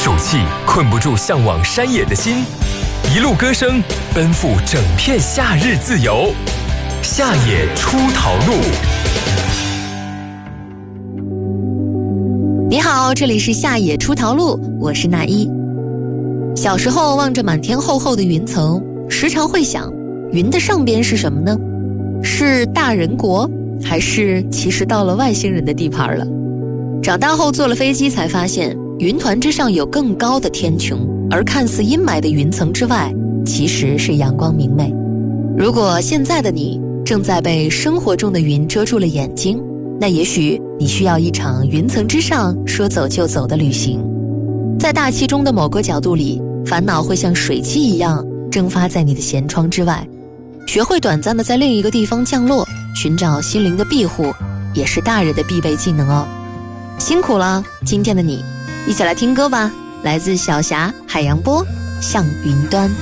暑气困不住向往山野的心，一路歌声奔赴整片夏日自由。夏野出逃路。 你好，这里是夏野出逃路，我是那一。小时候望着满天厚厚的云层，时常会想，云的上边是什么呢？是大人国，还是其实到了外星人的地盘了？长大后坐了飞机才发现，云团之上有更高的天穹，而看似阴霾的云层之外，其实是阳光明媚。如果现在的你正在被生活中的云遮住了眼睛，那也许你需要一场云层之上说走就走的旅行。在大气中的某个角度里，烦恼会像水汽一样蒸发在你的舷窗之外。学会短暂的在另一个地方降落，寻找心灵的庇护，也是大人的必备技能哦。辛苦了，今天的你，一起来听歌吧，来自小霞海洋波，向云端。